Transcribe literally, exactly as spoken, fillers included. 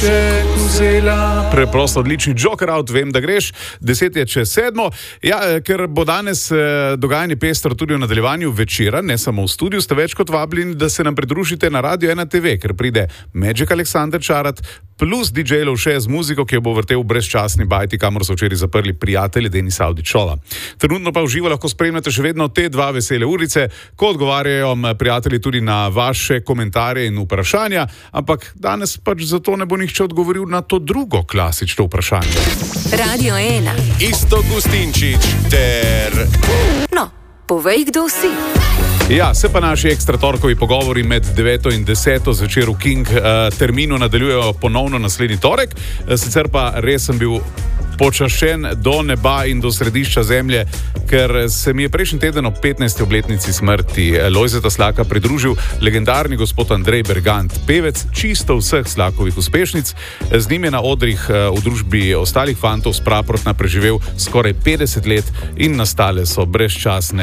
Preprosto odlični Joker out, vem, da greš. Deset je čez sedmo. Ja, ker bo danes eh, dogajanje pestro tudi v nadaljevanju večera, ne samo v studiu, ste več kot vabljeni, da se nam pridružite na Radio ena te ve, ker pride Magic Aleksander Čarat plus D J Lovše z muziko, ki jo bo vrtel v brezčasni bajti, kamor so včeraj zaprli prijatelji Denis Avdićova. Trenutno pa v živo lahko spremljate še vedno te dva vesele urice, ko odgovarjajo prijatelji tudi na vaše komentarje in vprašanja, ampak danes pač zato ne bo nihče odgovoril na to drugo klasično vprašanje. Radio ena. Iztok Gustinčič ter... No, povej, kdo si. Ja, se pa naši ekstra torkovi pogovori med deveto in deseto zvečer v King uh, terminu nadaljujejo ponovno naslednji torek. Sicer pa res sem bil počašen do neba in do središča zemlje, ker se mi je prejšnji teden ob petnajsti obletnici smrti Lojzeta Slaka pridružil legendarni gospod Andrej Bergant, pevec čisto vseh Slakovih uspešnic. Z njim je na odrih v družbi ostalih fantov s Praprotna preživel skoraj petdeset let in nastale so brezčasne